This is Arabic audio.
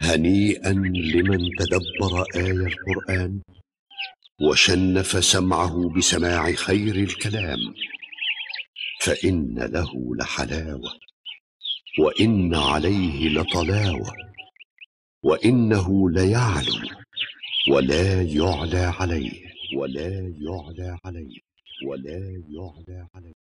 هنيئا لمن تدبر آي القرآن وشنف سمعه بسماع خير الكلام، فإن له لحلاوة وإن عليه لطلاوة، وإنه ليعلو ولا يعلى عليه، ولا يعلى عليه، ولا يعلى عليه.